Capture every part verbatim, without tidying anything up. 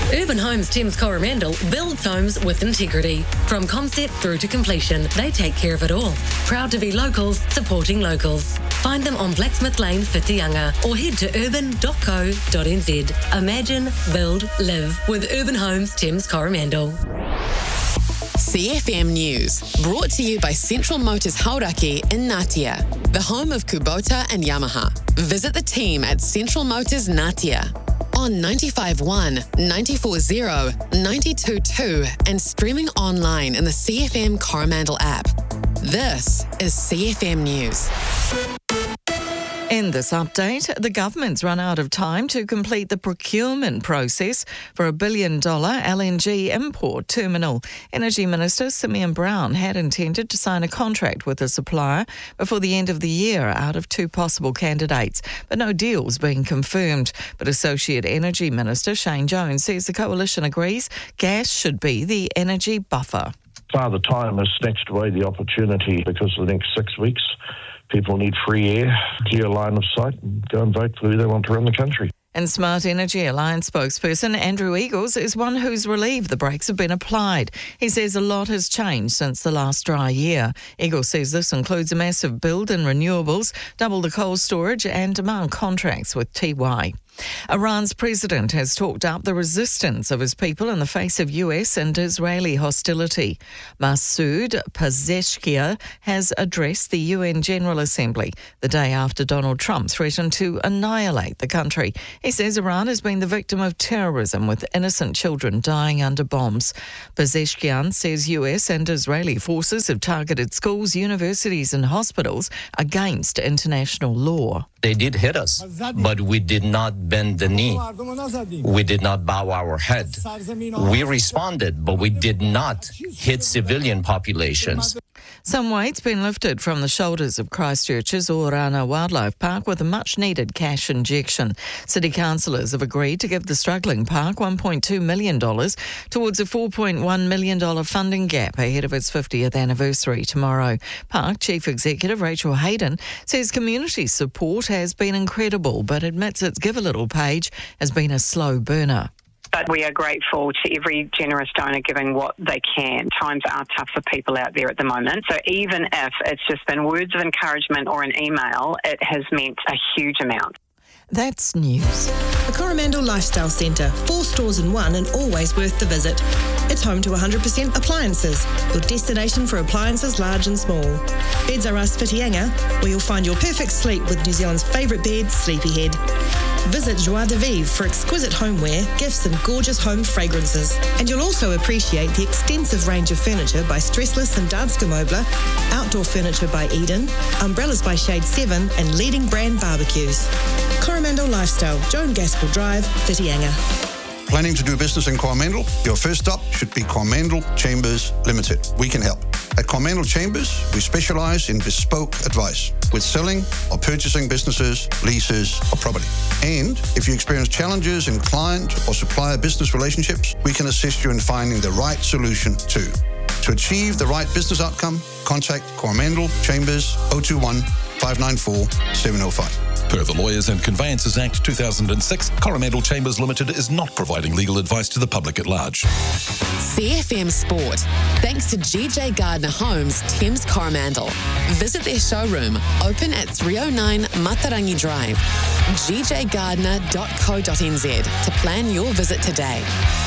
Urban Homes Thames Coromandel builds homes with integrity. From concept through to completion, they take care of it all. Proud to be locals, supporting locals. Find them on Blacksmith Lane, Whitianga, or head to urban dot co dot n z. Imagine, build, live with Urban Homes Thames Coromandel. C F M News, brought to you by Central Motors Hauraki in Ngatea, the home of Kubota and Yamaha. Visit the team at Central Motors Ngatea on ninety-five point one, ninety-four point zero, ninety-two point two and streaming online in the C F M Coromandel app. This is C F M News. In this update, the government's run out of time to complete the procurement process for a billion dollar L N G import terminal. Energy Minister Simeon Brown had intended to sign a contract with the supplier before the end of the year out of two possible candidates, but no deal's been confirmed. But Associate Energy Minister Shane Jones says the coalition agrees gas should be the energy buffer. Father Time has snatched away the opportunity because for the next six weeks people need free air, clear line of sight, and go and vote for who they want to run the country. And Smart Energy Alliance spokesperson Andrew Eagles is one who's relieved the brakes have been applied. He says a lot has changed since the last dry year. Eagles says this includes a massive build in renewables, double the coal storage and demand contracts with T Y. Iran's president has talked up the resistance of his people in the face of U S and Israeli hostility. Masoud Pezeshkian has addressed the U N General Assembly the day after Donald Trump threatened to annihilate the country. He says Iran has been the victim of terrorism, with innocent children dying under bombs. Pezeshkian says U S and Israeli forces have targeted schools, universities and hospitals against international law. They did hit us, but we did not bend the knee. We did not bow our head. We responded, but we did not hit civilian populations. Some weight's been lifted from the shoulders of Christchurch's Orana Wildlife Park with a much-needed cash injection. City councillors have agreed to give the struggling park one point two million dollars towards a four point one million dollars funding gap ahead of its fiftieth anniversary tomorrow. Park Chief Executive Rachel Hayden says community support has been incredible, but admits its Give a Little page has been a slow burner. But we are grateful to every generous donor giving what they can. Times are tough for people out there at the moment. So even if it's just been words of encouragement or an email, it has meant a huge amount. That's news. The Coromandel Lifestyle Centre, four stores in one and always worth the visit. It's home to one hundred percent appliances, your destination for appliances large and small. Beds R Us Whitianga, where you'll find your perfect sleep with New Zealand's favourite bed, Sleepyhead. Visit Joie de Vivre for exquisite homeware, gifts and gorgeous home fragrances. And you'll also appreciate the extensive range of furniture by Stressless and Danske Möbler, outdoor furniture by Eden, umbrellas by Shade seven and leading brand barbecues. Coromandel Lifestyle, Joan Gaskell Drive, Whitianga. Planning to do business in Coromandel? Your first stop should be Coromandel Chambers Limited. We can help. At Coromandel Chambers, we specialise in bespoke advice with selling or purchasing businesses, leases or property. And if you experience challenges in client or supplier business relationships, we can assist you in finding the right solution too. To achieve the right business outcome, contact Coromandel Chambers oh two one, five nine four, seven oh five. Per the Lawyers and Conveyances Act two thousand six, Coromandel Chambers Limited is not providing legal advice to the public at large. C F M Sport, thanks to G J Gardner Homes, Thames Coromandel. Visit their showroom, open at three oh nine Matarangi Drive, g j gardner dot co dot n z to plan your visit today.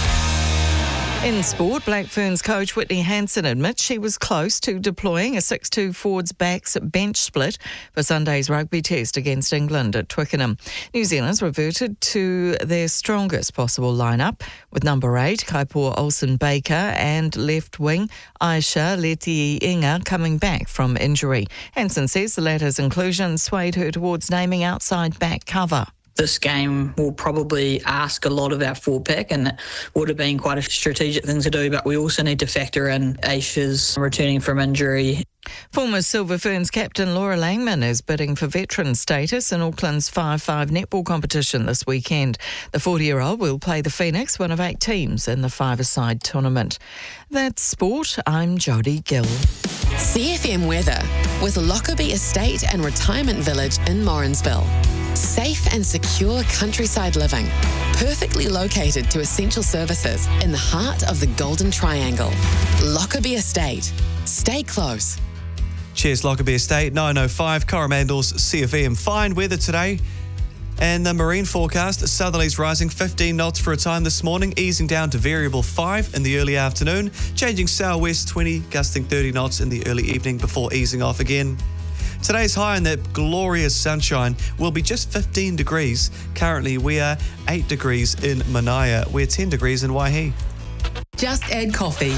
In sport, Black Ferns coach Whitney Hansen admits she was close to deploying a six two Forwards backs bench split for Sunday's rugby test against England at Twickenham. New Zealand's reverted to their strongest possible lineup, with number eight, Kaipor Olsen-Baker, and left wing, Aisha Leti-Inga coming back from injury. Hansen says the latter's inclusion swayed her towards naming outside back cover. This game will probably ask a lot of our forward pack, and it would have been quite a strategic thing to do, but we also need to factor in Aisha's returning from injury. Former Silver Ferns captain Laura Langman is bidding for veteran status in Auckland's five five netball competition this weekend. The forty-year-old will play the Phoenix, one of eight teams in the five-a-side tournament. That's sport. I'm Jodie Gill. C F M weather with Lockerbie Estate and Retirement Village in Morrinsville. Safe and secure countryside living. Perfectly located to essential services in the heart of the Golden Triangle. Lockerbie Estate. Stay close. Cheers, Lockerbie Estate, nine oh five, Coromandel's C F M. Fine weather today. And the marine forecast, southerlies rising fifteen knots for a time this morning, easing down to variable five in the early afternoon, changing southwest twenty, gusting thirty knots in the early evening before easing off again. Today's high in that glorious sunshine will be just fifteen degrees. Currently, we are eight degrees in Manaia. We're ten degrees in Waihi. Just add coffee.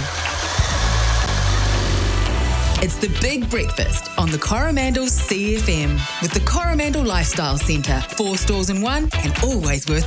It's the Big Breakfast on the Coromandel C F M with the Coromandel Lifestyle Centre. Four stores in one and always worth